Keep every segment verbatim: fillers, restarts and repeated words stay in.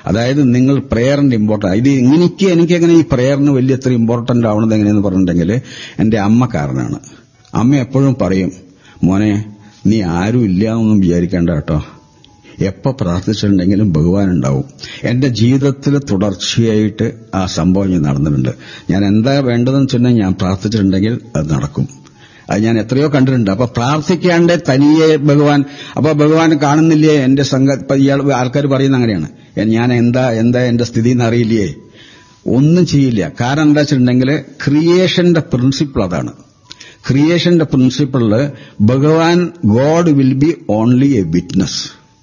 അതായത് നിങ്ങൾ പ്രേയറിന്റെ ഇമ്പോർട്ടൻസ് ഇത് എനിക്ക് എനിക്കെങ്ങനെ ഈ പ്രേയറിന് വലിയ എത്ര ഇമ്പോർട്ടന്റ് ആവണത് എങ്ങനെയെന്ന് പറഞ്ഞിട്ടുണ്ടെങ്കിൽ എന്റെ അമ്മ കാരണമാണ്. അമ്മ എപ്പോഴും പറയും, മോനെ നീ ആരും ഇല്ല എന്നൊന്നും വിചാരിക്കേണ്ട കേട്ടോ, എപ്പോ പ്രാർത്ഥിച്ചിട്ടുണ്ടെങ്കിലും ഭഗവാൻ ഉണ്ടാവും. എന്റെ ജീവിതത്തിൽ തുടർച്ചയായിട്ട് ആ സംഭവം ഞാൻ നടന്നിട്ടുണ്ട്. ഞാൻ എന്താ വേണ്ടതെന്ന് വെച്ചിട്ടുണ്ടെങ്കിൽ ഞാൻ പ്രാർത്ഥിച്ചിട്ടുണ്ടെങ്കിൽ അത് നടക്കും. അത് ഞാൻ എത്രയോ കണ്ടിട്ടുണ്ട്. അപ്പൊ പ്രാർത്ഥിക്കാണ്ട് തനിയെ ഭഗവാൻ, അപ്പൊ ഭഗവാൻ കാണുന്നില്ലേ എന്റെ സംഘ ഇയാൾ ആൾക്കാർ പറയുന്ന അങ്ങനെയാണ്, ഞാൻ എന്താ എന്താ എന്റെ സ്ഥിതി എന്നറിയില്ലേ, ഒന്നും ചെയ്യില്ല. കാരണം എന്താ വെച്ചിട്ടുണ്ടെങ്കിൽ ക്രിയേഷന്റെ പ്രിൻസിപ്പിൾ അതാണ്. ക്രിയേഷന്റെ പ്രിൻസിപ്പിളില് ഭഗവാൻ God will be only A witness.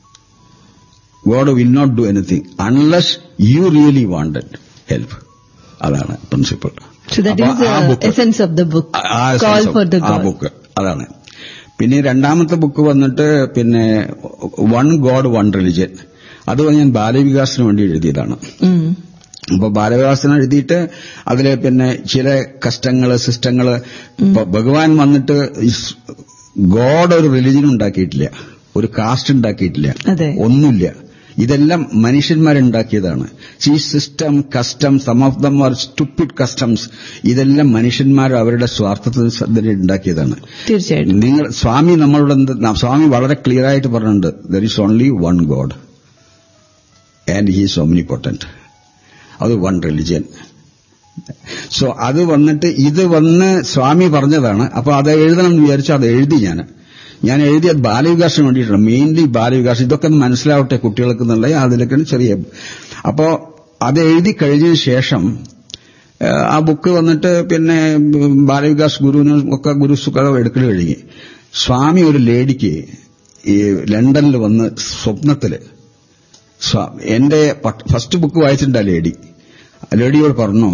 God will not do anything unless you really wanted help. അതാണ് principle. So that is the essence of the book. Call for the God. ആ ബുക്ക് അതാണ്. പിന്നെ രണ്ടാമത്തെ book വന്നിട്ട് പിന്നെ one God one religion. അത് ഞാൻ ബാലവികാസത്തിന് വേണ്ടി എഴുതിയതാണ്. അപ്പൊ ബാലവികാസത്തിന് എഴുതിയിട്ട് അതില് പിന്നെ ചില കഷ്ടങ്ങള് സിസ്റ്റങ്ങള് ഭഗവാൻ വന്നിട്ട് ഗോഡ് ഒരു റിലിജൻ ഉണ്ടാക്കിയിട്ടില്ല, ഒരു കാസ്റ്റ് ഉണ്ടാക്കിയിട്ടില്ല, ഒന്നുമില്ല. ഇതെല്ലാം മനുഷ്യന്മാരുണ്ടാക്കിയതാണ്. ഈ system custom some of them are stupid customs, ഇതെല്ലാം മനുഷ്യന്മാർ അവരുടെ സ്വാർത്ഥത്തിന് ഉണ്ടാക്കിയതാണ്. തീർച്ചയായിട്ടും നിങ്ങൾ സ്വാമി നമ്മളോട് സ്വാമി വളരെ ക്ലിയർ ആയിട്ട് പറഞ്ഞിട്ടുണ്ട്, there is only one God and he is ഓംനിപോട്ടന്റ്. അത് വൺ റിലിജിയൻ. സോ അത് വന്നിട്ട് ഇത് വന്ന് സ്വാമി പറഞ്ഞതാണ്. അപ്പൊ അത് എഴുതണം എന്ന് വിചാരിച്ചു അത് എഴുതി. ഞാൻ ഞാൻ എഴുതിയത് ബാലവികാസത്തിന് വേണ്ടിയിട്ടാണ്, മെയിൻലി ബാലവികാസം. ഇതൊക്കെ മനസ്സിലാവട്ടെ കുട്ടികൾക്ക് എന്നുള്ള അതിലൊക്കെയാണ് ചെറിയ. അപ്പോ അത് എഴുതി കഴിഞ്ഞതിന് ശേഷം ആ ബുക്ക് വന്നിട്ട് പിന്നെ ബാലവികാസ് ഗുരുവിനും ഒക്കെ ഗുരു സുഖം എടുക്കൽ കഴിഞ്ഞ് സ്വാമി ഒരു ലേഡിക്ക് ഈ ലണ്ടനിൽ വന്ന് സ്വപ്നത്തില് എന്റെ ഫസ്റ്റ് ബുക്ക് വായിച്ചിട്ടുണ്ട്. ആ ലേഡി ലേഡിയോട് പറഞ്ഞു,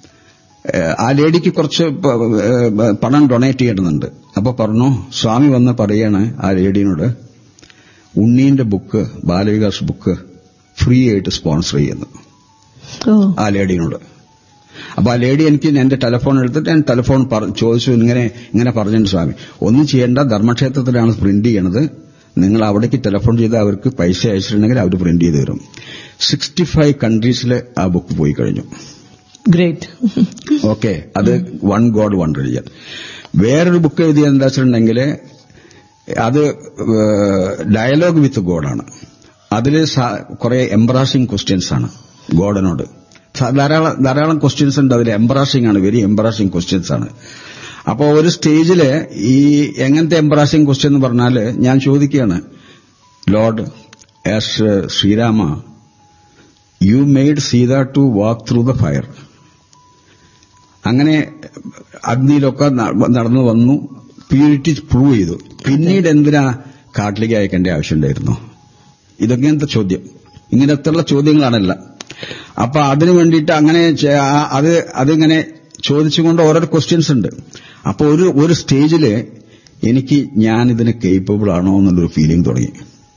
ആ ലേഡിക്ക് കുറച്ച് പണം ഡൊണേറ്റ് ചെയ്യണമെന്നുണ്ട്. അപ്പൊ പറഞ്ഞു, സ്വാമി വന്ന് പറയാണ് ആ ലേഡിയോട്, ഉണ്ണീന്റെ ബുക്ക് ബാലവികാസ് ബുക്ക് ഫ്രീ ആയിട്ട് സ്പോൺസർ ചെയ്യുന്നു ആ ലേഡിയോട്. അപ്പൊ ആ ലേഡി എനിക്ക് എന്റെ ടെലിഫോൺ എടുത്തിട്ട് ഞാൻ ടെലിഫോൺ ചോദിച്ചു, ഇങ്ങനെ ഇങ്ങനെ പറഞ്ഞിട്ടുണ്ട് സ്വാമി. ഒന്നും ചെയ്യേണ്ട, ധർമ്മക്ഷേത്രത്തിലാണ് പ്രിന്റ് ചെയ്യണത്, നിങ്ങൾ അവിടേക്ക് ടെലിഫോൺ ചെയ്ത് അവർക്ക് പൈസ അയച്ചിട്ടുണ്ടെങ്കിൽ അവർ പ്രിന്റ് ചെയ്ത് തരും. സിക്സ്റ്റി ഫൈവ് കൺട്രീസിൽ ആ ബുക്ക് പോയി കഴിഞ്ഞു. ഗ്രേറ്റ്. ഓക്കെ, അത് വൺ ഗോഡ് വൺ റിലിജൻ. വേറൊരു ബുക്ക് എഴുതിയത് എന്താ വെച്ചിട്ടുണ്ടെങ്കിൽ അത് ഡയലോഗ് വിത്ത് ഗോഡാണ്. അതിൽ കുറെ എംബറാസിംഗ് ക്വസ്റ്റ്യൻസ് ആണ് ഗോഡിനോട്. ധാരാളം ധാരാളം ക്വസ്റ്റ്യൻസ് ഉണ്ട് അതിൽ. എംബറാസിംഗ് ആണ്, വെരി എംബറാസിംഗ് ക്വസ്റ്റ്യൻസ് ആണ്. അപ്പോ ഒരു സ്റ്റേജില് ഈ എങ്ങനത്തെ എംബറാസിംഗ് ക്വസ്റ്റ്യൻ എന്ന് പറഞ്ഞാല് ഞാൻ ചോദിക്കുകയാണ്, Lord as Sreerama you made Sita to walk through the fire. അങ്ങനെ അഗ്നിയിലൊക്കെ നടന്നു വന്നു, പ്യൂരിറ്റി പ്രൂവ് ചെയ്തു. പിന്നീട് എന്തിനാ കാട്ടിലേക്ക് അയക്കേണ്ട ആവശ്യമുണ്ടായിരുന്നു? ഇതൊക്കെയത്തെ ചോദ്യം, ഇങ്ങനത്തെയുള്ള ചോദ്യങ്ങളാണല്ല. അപ്പൊ അതിനു വേണ്ടിയിട്ട് അങ്ങനെ അത് അതിങ്ങനെ ചോദിച്ചുകൊണ്ട് ഓരോ ക്വസ്റ്റ്യൻസ് ഉണ്ട്. അപ്പൊ ഒരു ഒരു സ്റ്റേജില് എനിക്ക് ഞാനിതിന് കേപ്പബിൾ ആണോ എന്നുള്ളൊരു ഫീലിംഗ് തുടങ്ങി.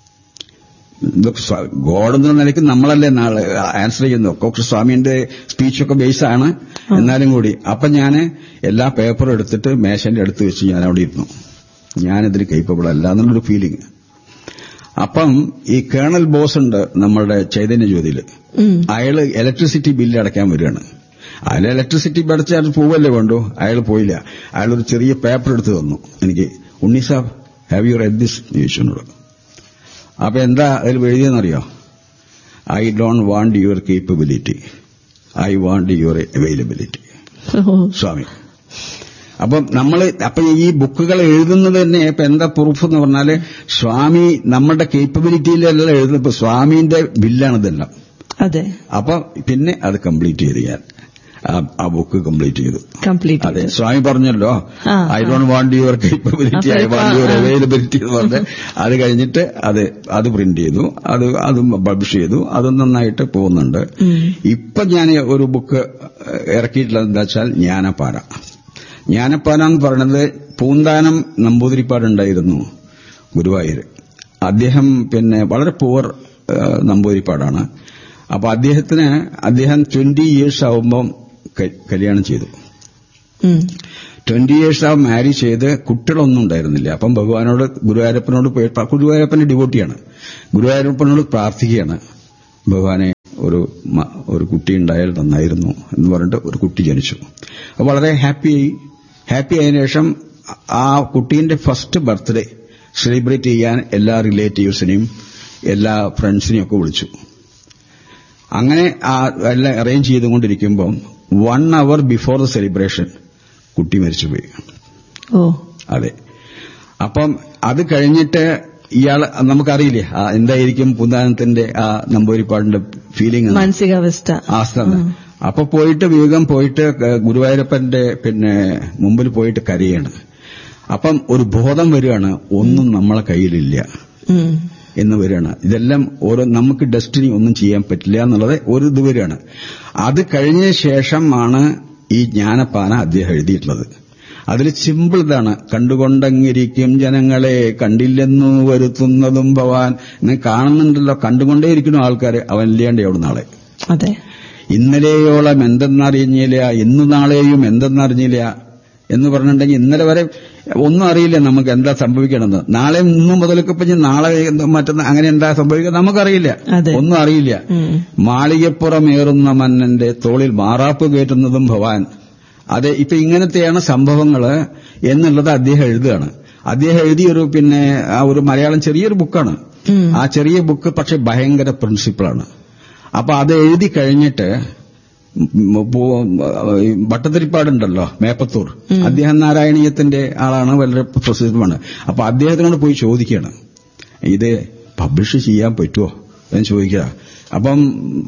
ഗോഡ് എന്ന നിലയ്ക്ക് നമ്മളല്ലേ നാളെ ആൻസർ ചെയ്യുന്നത്. സ്വാമിന്റെ സ്പീച്ചൊക്കെ ബേസാണ് എന്നാലും കൂടി. അപ്പൊ ഞാൻ എല്ലാ പേപ്പറും എടുത്തിട്ട് മേശന്റെ അടുത്ത് വെച്ച് ഞാൻ അവിടെ ഇരുന്നു. ഞാനിതിന് കേപ്പബിൾ അല്ല എന്നുള്ളൊരു ഫീലിംഗ്. അപ്പം ഈ കേണൽ ബോസ് ഉണ്ട് നമ്മളുടെ ചൈതന്യ ജ്യോതിയില്, അയാള് ഇലക്ട്രിസിറ്റി ബില്ല് അടയ്ക്കാൻ വരികയാണ്. അയാൾ ഇലക്ട്രിസിറ്റി അടച്ചാൽ പോവല്ലേ വേണ്ടു. അയാൾ പോയില്ല. അയാളൊരു ചെറിയ പേപ്പർ എടുത്ത് തന്നു എനിക്ക്. ഉണ്ണി സാബ് ഹാവ് യു റെഡ് ദിസ് ചോദിച്ചോട്. അപ്പൊ എന്താ അതിൽ എഴുതിയെന്നറിയോ? I don't want your capability, I want your availability. സ്വാമി അപ്പം നമ്മൾ അപ്പൊ ഈ ബുക്കുകൾ എഴുതുന്നത് തന്നെ ഇപ്പൊ എന്താ പ്രൂഫ് എന്ന് പറഞ്ഞാല് സ്വാമി നമ്മുടെ കേപ്പബിലിറ്റിയിലല്ല എഴുതുന്നത്. ഇപ്പൊ സ്വാമിന്റെ ബില്ലാണിതെല്ലാം. അതെ. അപ്പൊ പിന്നെ അത് കംപ്ലീറ്റ് ചെയ്ത് ഞാൻ ആ ബുക്ക് കംപ്ലീറ്റ് ചെയ്തു. കംപ്ലീറ്റ് അതെ, സ്വാമി പറഞ്ഞല്ലോ I don't want your capability, I want your availability എന്ന് പറഞ്ഞ് അത് കഴിഞ്ഞിട്ട് അത് അത് പ്രിന്റ് ചെയ്തു, അത് അതും പബ്ലിഷ് ചെയ്തു. അത് നന്നായിട്ട് പോകുന്നുണ്ട്. ഇപ്പൊ ഞാൻ ഒരു ബുക്ക് ഇറക്കിയിട്ടുള്ളത് എന്താ വെച്ചാൽ ജ്ഞാനപ്പാന. ജ്ഞാനപ്പാന എന്ന് പറയുന്നത് പൂന്താനം നമ്പൂതിരിപ്പാടുണ്ടായിരുന്നു ഗുരുവായൂർ. അദ്ദേഹം പിന്നെ വളരെ പൂവർ നമ്പൂതിരിപ്പാടാണ്. അപ്പൊ അദ്ദേഹത്തിന് അദ്ദേഹം ട്വന്റി ഇയേഴ്സ് ആവുമ്പം കല്യാണം ചെയ്തു. ട്വന്റി ഇയേഴ്സ് ആവും മാരേജ് ചെയ്ത് കുട്ടികളൊന്നും ഉണ്ടായിരുന്നില്ല. അപ്പം ഭഗവാനോട് ഗുരുവായൂരപ്പനോട് പോയി, ഗുരുവായൂരപ്പന്റെ ഡിവോട്ടിയാണ്, ഗുരുവായൂരപ്പനോട് പ്രാർത്ഥിക്കുകയാണ്, ഭഗവാനെ ഒരു ഒരു കുട്ടി ഉണ്ടായാൽ നന്നായിരുന്നു എന്ന് പറഞ്ഞിട്ട് ഒരു കുട്ടി ജനിച്ചു. അപ്പോൾ വളരെ ഹാപ്പിയായി. ഹാപ്പി ആയതിനു ശേഷം ആ കുട്ടീന്റെ ഫസ്റ്റ് ബർത്ത്ഡേ സെലിബ്രേറ്റ് ചെയ്യാൻ എല്ലാ റിലേറ്റീവ്സിനെയും എല്ലാ ഫ്രണ്ട്സിനെയും ഒക്കെ വിളിച്ചു. അങ്ങനെ എല്ലാം അറേഞ്ച് ചെയ്തുകൊണ്ടിരിക്കുമ്പോൾ one hour before the celebration കുട്ടി മരിച്ചുപോയി. ഓ അതെ. അപ്പം അത് കഴിഞ്ഞിട്ട് ഇയാൾ നമുക്കറിയില്ലേ എന്തായിരിക്കും പൂന്താനത്തിന്റെ ആ നമ്പൂതിരിപ്പാടിന്റെ ഫീലിംഗ്, മാനസികാവസ്ഥ. അപ്പൊ പോയിട്ട് വേഗം പോയിട്ട് ഗുരുവായൂരപ്പന്റെ പിന്നെ മുമ്പിൽ പോയിട്ട് കരയാണ്. അപ്പം ഒരു ബോധം വരികയാണ്, ഒന്നും നമ്മളെ കയ്യിലില്ല എന്ന് വരികയാണ്. ഇതെല്ലാം ഓരോ നമുക്ക് ഡെസ്റ്റിനി ഒന്നും ചെയ്യാൻ പറ്റില്ല എന്നുള്ളത് ഒരു ഇത് വരികയാണ്. അത് കഴിഞ്ഞ ശേഷമാണ് ഈ ജ്ഞാനപ്പാന അദ്ദേഹം എഴുതിയിട്ടുള്ളത്. അതിൽ സിമ്പിൾ ഇതാണ്, കണ്ടുകൊണ്ടങ്ങിരിക്കും ജനങ്ങളെ കണ്ടില്ലെന്നു വരുത്തുന്നതും ഭവാൻ. ഇന്ന് കാണുന്നുണ്ടല്ലോ, കണ്ടുകൊണ്ടേയിരിക്കുന്നു ആൾക്കാർ, അവൻ ഇല്ലാണ്ട് എവിടെ നാളെ. അതെ. ഇന്നലെയോളം എന്തെന്നറിഞ്ഞില്ല, ഇന്നു നാളെയും എന്തെന്നറിഞ്ഞില്ല എന്ന് പറഞ്ഞിട്ടുണ്ടെങ്കിൽ ഇന്നലെ വരെ ഒന്നും അറിയില്ല നമുക്ക് എന്താ സംഭവിക്കണമെന്ന്. നാളെ ഇന്നും മുതലൊക്കെ പറഞ്ഞ് നാളെ മറ്റൊന്ന് അങ്ങനെ എന്താ സംഭവിക്കുക നമുക്കറിയില്ല, ഒന്നും അറിയില്ല. മാളികപ്പുറമേറുന്ന മന്നന്റെ തോളിൽ മാറാപ്പ് കയറ്റുന്നതും ഭവാൻ. അതെ, ഇപ്പൊ ഇങ്ങനത്തെയാണ് സംഭവങ്ങള് എന്നുള്ളത് അദ്ദേഹം എഴുതുകയാണ്. അദ്ദേഹം എഴുതിയൊരു പിന്നെ ആ ഒരു മലയാളം ചെറിയൊരു ബുക്കാണ്. ആ ചെറിയ ബുക്ക് പക്ഷെ ഭയങ്കര പ്രിൻസിപ്പിളാണ്. അപ്പൊ അത് എഴുതി കഴിഞ്ഞിട്ട് ഭട്ടതിരിപ്പാടുണ്ടല്ലോ മേപ്പത്തൂർ, അദ്ദേഹം നാരായണീയത്തിന്റെ ആളാണ്, വളരെ പ്രസിദ്ധമാണ്. അപ്പൊ അദ്ദേഹത്തിനോട് പോയി ചോദിക്കുകയാണ്, ഇത് പബ്ലിഷ് ചെയ്യാൻ പറ്റുമോ എന്ന് ചോദിക്കുക. അപ്പം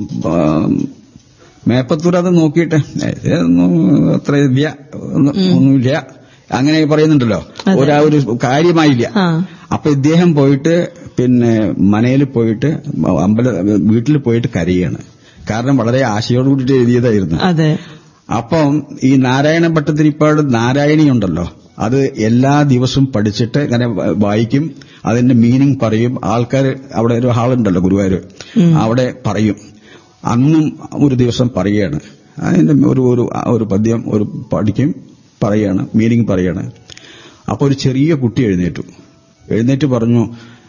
മേപ്പത്തൂർ അത് നോക്കിയിട്ട് അത്ര ഇല്ല, ഒന്നുമില്ല അങ്ങനെ പറയുന്നുണ്ടല്ലോ, ഒരാ ഒരു കാര്യമായില്ല. അപ്പൊ ഇദ്ദേഹം പോയിട്ട് പിന്നെ മനയിൽ പോയിട്ട് അമ്പല വീട്ടിൽ പോയിട്ട് കരയാണ്. കാരണം വളരെ ആശയോട് കൂടിയിട്ട് എഴുതിയതായിരുന്നു. അപ്പം ഈ നാരായണ ഭട്ടതിരിപ്പാട് നാരായണിയുണ്ടല്ലോ, അത് എല്ലാ ദിവസവും പഠിച്ചിട്ട് ഇങ്ങനെ വായിക്കും, അതിന്റെ മീനിങ് പറയും. ആൾക്കാർ അവിടെ ഒരു ഹാളുണ്ടല്ലോ ഗുരുവായൂർ, അവിടെ പറയും. അന്നും ഒരു ദിവസം പറയുകയാണ്, അതിന്റെ ഒരു ഒരു പദ്യം ഒരു പഠിക്കും, പറയാണ്, മീനിങ് പറയാണ്. അപ്പൊ ഒരു ചെറിയ കുട്ടി എഴുന്നേറ്റു എഴുന്നേറ്റ് പറഞ്ഞു,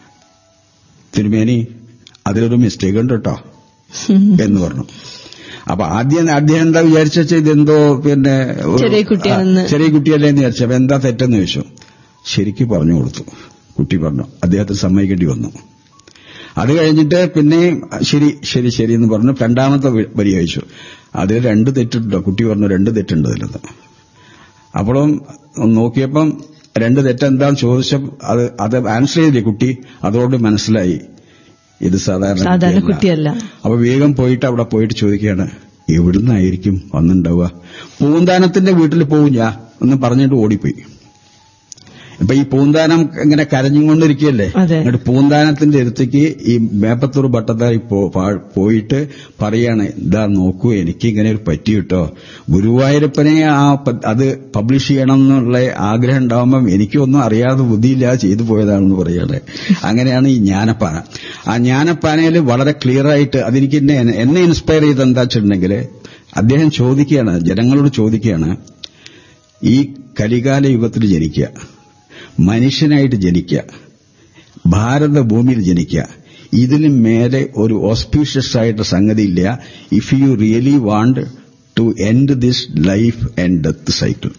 തിരുമേനി അതിലൊരു മിസ്റ്റേക്ക് ഉണ്ട് കേട്ടോ എന്ന് പറഞ്ഞു. അപ്പൊ ആദ്യം അദ്ദേഹം എന്താ വിചാരിച്ച ഇതെന്തോ പിന്നെ ചെറിയ കുട്ടിയല്ലേ എന്ന് വിചാരിച്ചു. അപ്പൊ എന്താ തെറ്റെന്ന് ചോദിച്ചു. ശരിക്ക് പറഞ്ഞു കൊടുത്തു. കുട്ടി പറഞ്ഞു, അദ്ദേഹത്തിന് സമ്മതിക്കേണ്ടി വന്നു. അത് കഴിഞ്ഞിട്ട് പിന്നെ ശരി ശരി ശരി എന്ന് പറഞ്ഞു രണ്ടാമത്തെ വരി അയച്ചു. അതിൽ രണ്ട് തെറ്റുണ്ടോ? കുട്ടി പറഞ്ഞു രണ്ട് തെറ്റുണ്ട് അതിലെന്ന്. അപ്പോഴും നോക്കിയപ്പം രണ്ട് തെറ്റെന്താന്ന് ചോദിച്ചപ്പോൾ അത് അത് ആൻസർ ചെയ്തില്ലേ കുട്ടി. അതോട് മനസ്സിലായി ഇത് സാധാരണ കുട്ടിയല്ല. അപ്പൊ വേഗം പോയിട്ട് അവിടെ പോയിട്ട് ചോദിക്കുകയാണ്, എവിടുന്നായിരിക്കും വന്നിട്ടുണ്ടാവുക? പൂന്താനത്തിന്റെ വീട്ടിൽ പോവും ഞാൻ എന്ന് പറഞ്ഞിട്ട് ഓടിപ്പോയി. ഇപ്പൊ ഈ പൂന്താനം ഇങ്ങനെ കരഞ്ഞുകൊണ്ടിരിക്കുകയല്ലേ, എന്നിട്ട് പൂന്താനത്തിന്റെ അടുത്തേക്ക് ഈ മേപ്പത്തൂർ ഭട്ടത്താരി പോയിട്ട് പറയാണ്, ഇതാ നോക്കൂ എനിക്ക് ഇങ്ങനെ ഒരു പറ്റി കിട്ടോ, ഗുരുവായൂരപ്പനെ ആ അത് പബ്ലിഷ് ചെയ്യണം എന്നുള്ള ആഗ്രഹം ഉണ്ടാവുമ്പം എനിക്കൊന്നും അറിയാതെ ബുദ്ധിയില്ലാതെ ചെയ്തു പോയതാണെന്ന് പറയാണ്. അങ്ങനെയാണ് ഈ ജ്ഞാനപ്പാന. ആ ജ്ഞാനപ്പാനയിൽ വളരെ ക്ലിയർ ആയിട്ട് അതെനിക്ക് എന്നെ എന്നെ ഇൻസ്പയർ ചെയ്ത് എന്താ വെച്ചിട്ടുണ്ടെങ്കിൽ, അദ്ദേഹം ചോദിക്കുകയാണ്, ജനങ്ങളോട് ചോദിക്കുകയാണ്, ഈ കലികാല യുഗത്തിൽ ജനിക്കുക, മനുഷ്യനായിട്ട് ജനിക്കുക, ഭാരതഭൂമിയിൽ ജനിക്കുക, ഇതിന് മേലെ ഒരു ഓസ്പീഷ്യസ് ആയിട്ട് സംഗതിയില്ല. If you really want to end this life and death cycle.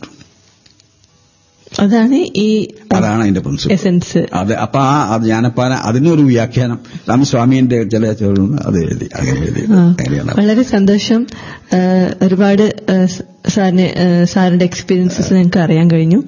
അതാണ് ഈ അതാണ് അതിന്റെ പ്രിൻസിപ്പിൾ. അത് അപ്പൊ ആ ജ്ഞാനപ്പാന അതിനൊരു വ്യാഖ്യാനം രാമസ്വാമിന്റെ ചില അത് എഴുതി അങ്ങനെ എഴുതി. വളരെ സന്തോഷം. ഒരുപാട് സാറിന് സാറിന്റെ എക്സ്പീരിയൻസസ് ഞങ്ങൾക്ക് അറിയാൻ കഴിഞ്ഞു.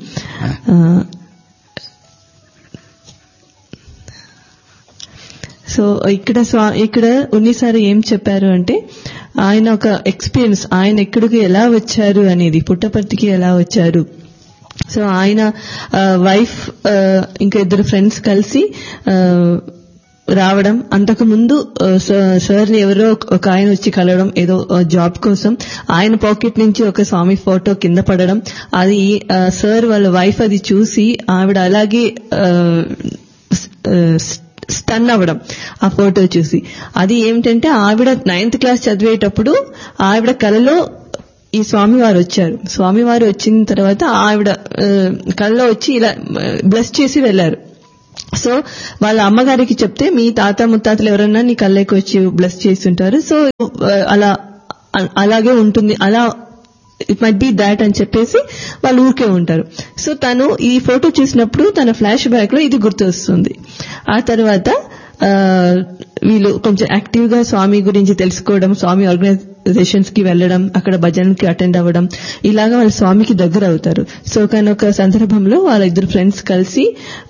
సో ఇక్కడ స్వా ఇక్కడ ఉన్ని సార్ ఏం చెప్పారు అంటే ఆయన ఒక ఎక్స్పీరియన్స్, ఆయన ఎక్కడికి ఎలా వచ్చారు అనేది, పుట్టపర్తికి ఎలా వచ్చారు. సో ఆయన వైఫ్ ఇంకా ఇద్దరు ఫ్రెండ్స్ కలిసి రావడం, అంతకు ముందు సార్ని ఎవరో ఒక ఆయన వచ్చి కలవడం ఏదో జాబ్ కోసం, ఆయన పాకెట్ నుంచి ఒక స్వామి ఫోటో కింద పడడం, అది సార్ వాళ్ళ వైఫ్ అది చూసి ఆవిడ అలాగే స్టన్ అవ్వడం ఆ ఫోటో చూసి. అది ఏమిటంటే ఆవిడ నైన్త్ క్లాస్ చదివేటప్పుడు ఆవిడ కలలో ఈ స్వామివారు వచ్చారు. స్వామివారు వచ్చిన తర్వాత ఆవిడ కలలో వచ్చి ఇలా బ్లెస్ చేసి వెళ్లారు. సో వాళ్ళ అమ్మగారికి చెప్తే మీ తాత ముత్తాతలు ఎవరన్నా నీ కళ్ళకి వచ్చి బ్లెస్ చేస్తుంటారు, సో అలా అలాగే ఉంటుంది, అలా ఇట్ మైట్ బి దాట్ అని చెప్పేసి వాళ్ళు ఊరికే ఉంటారు. సో తను ఈ ఫోటో చూసినప్పుడు తన ఫ్లాష్ బ్యాక్ లో ఇది గుర్తు వస్తుంది. ఆ తర్వాత వీళ్ళు కొంచెం యాక్టివ్ గా స్వామి గురించి తెలుసుకోవడం, స్వామి ఆర్గనైజేషన్స్ కి వెళ్లడం, అక్కడ భజనకి అటెండ్ అవ్వడం, ఇలాగా వాళ్ళు స్వామికి దగ్గర అవుతారు. సో కానీ ఒక సందర్భంలో వాళ్ళ ఇద్దరు ఫ్రెండ్స్ కలిసి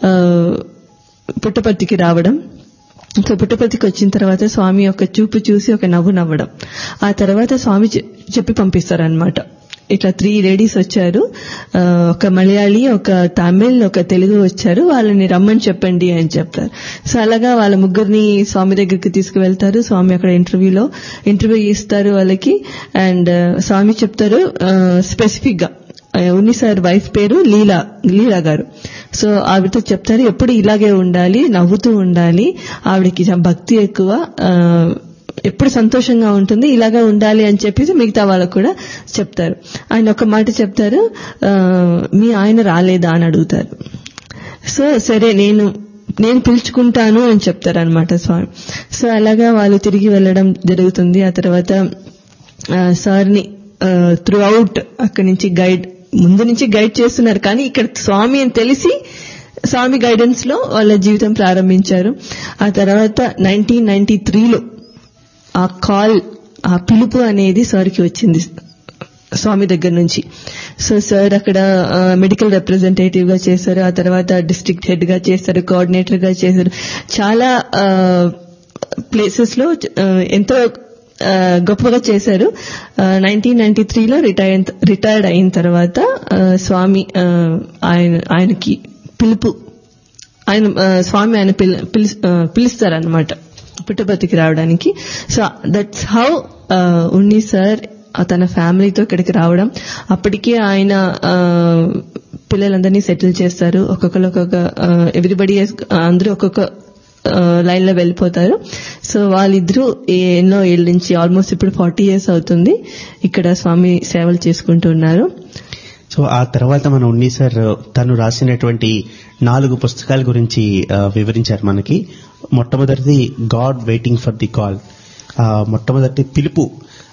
పుట్టపర్తికి రావడం. సో పుట్టపర్తికి వచ్చిన తర్వాత స్వామి ఒక చూపు చూసి ఒక నవ్వు నవ్వడం, ఆ తర్వాత స్వామి చెప్పి పంపిస్తారనమాట. ఇట్లా త్రీ లేడీస్ వచ్చారు, ఒక మలయాళీ, ఒక తమిళ్, ఒక తెలుగు వచ్చారు, వాళ్ళని రమ్మని చెప్పండి అని చెప్తారు. సో అలాగా వాళ్ళ ముగ్గురిని స్వామి దగ్గరికి తీసుకువెళ్తారు. స్వామి అక్కడ ఇంటర్వ్యూలో ఇంటర్వ్యూ ఇస్తారు వాళ్ళకి. అండ్ స్వామి చెప్తారు స్పెసిఫిక్ గా ఉన్ని సార్ వైఫ్ పేరు లీలా లీలా గారు. సో ఆవిడతో చెప్తారు ఎప్పుడు ఇలాగే ఉండాలి, నవ్వుతూ ఉండాలి, ఆవిడకి భక్తి ఎక్కువ, ఎప్పుడు సంతోషంగా ఉంటుంది, ఇలాగా ఉండాలి అని చెప్పేసి మిగతా వాళ్ళకు కూడా చెప్తారు. ఆయన ఒక మాట చెప్తారు, మీ ఆయన రాలేదా అని అడుగుతారు. సో సరే నేను నేను పిలుచుకుంటాను అని చెప్తారు అనమాట స్వామి. సో అలాగా వాళ్ళు తిరిగి వెళ్లడం జరుగుతుంది. ఆ తర్వాత సార్ని త్రూ అవుట్ అక్కడి నుంచి గైడ్ ముందు నుంచి గైడ్ చేస్తున్నారు, కానీ ఇక్కడ స్వామి అని తెలిసి స్వామి గైడెన్స్ లో వాళ్ళ జీవితం ప్రారంభించారు. ఆ తర్వాత నైన్టీన్ నైన్టీ త్రీలో ఆ కాల్, ఆ పిలుపు అనేది సార్కి వచ్చింది స్వామి దగ్గర నుంచి. సో సార్ అక్కడ మెడికల్ రిప్రజెంటేటివ్ గా చేశారు, ఆ తర్వాత డిస్ట్రిక్ట్ హెడ్ గా చేశారు, కోఆర్డినేటర్ గా చేశారు. చాలా ప్లేసెస్ లో ఎంతో గొప్పగా చేశారు. నైన్టీన్ నైన్టీ త్రీలో రిటైర్ రిటైర్డ్ అయిన తర్వాత స్వామి ఆయన ఆయనకి పిలుపు ఆయన స్వామి ఆయన పిలుస్తారనమాట పుట్టపర్తికి రావడానికి. So that's how Unni sir తన ఫ్యామిలీతో ఇక్కడికి రావడం. అప్పటికే ఆయన పిల్లలందరినీ సెటిల్ చేస్తారు. ఒక్కొక్కరు ఒక్కొక్క ఎవ్రీబడి అందరూ ఒక్కొక్క లైన్ లో వెళ్ళిపోతారు. సో వాళ్ళిద్దరూ ఎన్నో ఏళ్ళ నుంచి ఆల్మోస్ట్ ఇప్పుడు ఫార్టీ ఇయర్స్ అవుతుంది ఇక్కడ స్వామి సేవలు చేసుకుంటూ ఉన్నారు. సో ఆ తర్వాత మన ఉన్ని సార్ తను రాసినటువంటి నాలుగు పుస్తకాల గురించి వివరించారు మనకి. మొట్టమొదటిది God waiting for the call, మొట్టమొదటి పిలుపు.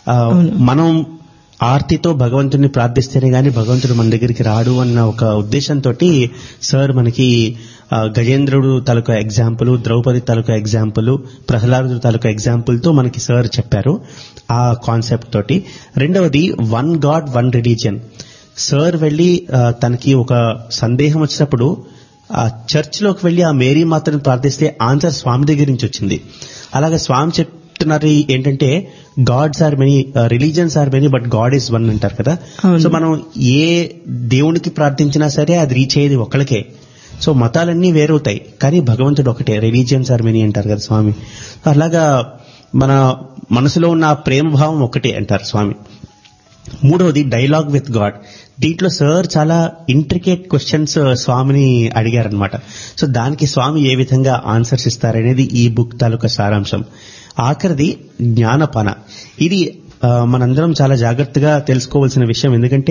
మనం ఆర్తితో భగవంతుడిని ప్రార్థిస్తేనే గాని భగవంతుడు మన దగ్గరికి రాడు అన్న ఒక ఉద్దేశంతో సార్ మనకి గజేంద్రుడు తాలూకా ఎగ్జాంపుల్, ద్రౌపది తాలూకా ఎగ్జాంపుల్, ప్రహ్లాదుడు తాలూకా ఎగ్జాంపుల్ తో మనకి సార్ చెప్పారు ఆ కాన్సెప్ట్ తోటి. రెండవది one God one religion. Sir వెళ్లి తనకి ఒక సందేహం వచ్చినప్పుడు ఆ చర్చ్ లోకి వెళ్లి ఆ మేరీ మాతను ప్రార్థిస్తే ఆన్సర్ స్వామి దగ్గర నుంచి వచ్చింది. అలాగే స్వామి చెప్తున్నారు ఏంటంటే gods are many, religions are many, but God is one అంటారు కదా. సో మనం ఏ దేవునికి ప్రార్థించినా సరే అది రీచ్ అయ్యేది ఒక్కళ్ళకే. సో మతాలన్నీ వేరవుతాయి కానీ భగవంతుడు ఒకటే, రిలీజియన్స్ ఆర్ మెనీ అంటారు కదా స్వామి. అలాగా మన మనసులో ఉన్న ప్రేమ భావం ఒకటే అంటారు స్వామి. మూడవది డైలాగ్ విత్ గాడ్. దీంట్లో సార్ చాలా ఇంట్రికేట్ క్వశ్చన్స్ స్వామిని అడిగారనమాట. సో దానికి స్వామి ఏ విధంగా ఆన్సర్స్ ఇస్తారనేది ఈ బుక్ తాలూకా సారాంశం. ఆఖరిది జ్ఞానపాన. ఇది మనందరం చాలా జాగ్రత్తగా తెలుసుకోవాల్సిన విషయం. ఎందుకంటే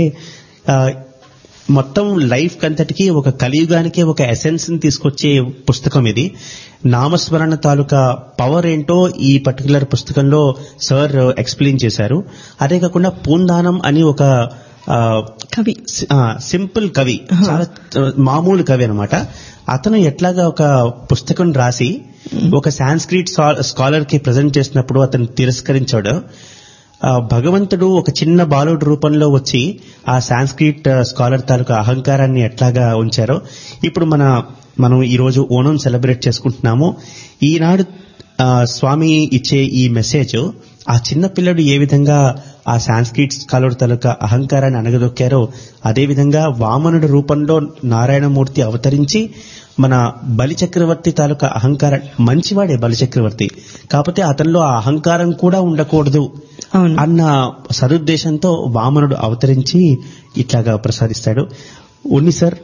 మొత్తం లైఫ్ కంతటికి ఒక కలియుగానికి ఒక ఎసెన్స్ ని తీసుకొచ్చే పుస్తకం ఇది. నామస్మరణ తాలూకా పవర్ ఏంటో ఈ పర్టికులర్ పుస్తకంలో సార్ ఎక్స్ప్లెయిన్ చేశారు. అదే కాకుండా పూందానం అని ఒక కవి, సింపుల్ కవి, చాలా మామూలు కవి అనమాట. అతను ఎట్లాగా ఒక పుస్తకం రాసి ఒక సాంస్క్రిట్ స్కాలర్ కి ప్రజెంట్ చేసినప్పుడు అతను తిరస్కరించాడు. భగవంతుడు ఒక చిన్న బాలుడు రూపంలో వచ్చి ఆ సాంస్క్రిట్ స్కాలర్ తాలూకా అహంకారాన్ని ఎట్లాగా ఉంచారో ఇప్పుడు మన మనం ఈ రోజు ఓణం సెలబ్రేట్ చేసుకుంటున్నాము. ఈనాడు స్వామి ఇచ్చే ఈ మెసేజ్ ఆ చిన్న పిల్లడు ఏ విధంగా ఆ సాంస్క్రిట్ స్కాలర్ తాలూకా అహంకారాన్ని అణగదొక్కారో అదేవిధంగా వామనుడి రూపంలో నారాయణమూర్తి అవతరించి మన బలిచక్రవర్తి తాలూకా అహంకారం, మంచివాడే బలిచక్రవర్తి, కాకపోతే అతనిలో ఆ అహంకారం కూడా ఉండకూడదు అన్న సదుద్దేశంతో వామనుడు అవతరించి ఇట్లాగా ప్రసాదిస్తాడు. ఉన్ని sir,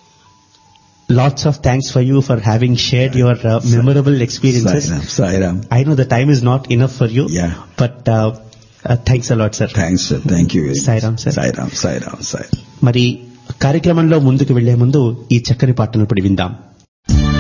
lots of thanks for you for having shared your uh, memorable experiences. Sairam, Sairam. I know the time is not enough for you. Yeah. But uh, uh, thanks a lot, sir. Thanks, sir. Thank you very much. Sairam, sir. Sairam, Sairam, Sairam. మరి కార్యక్రమంలో ముందుకు వెళ్లే ముందు ఈ చక్కని పాటను ఇప్పుడు విందాం.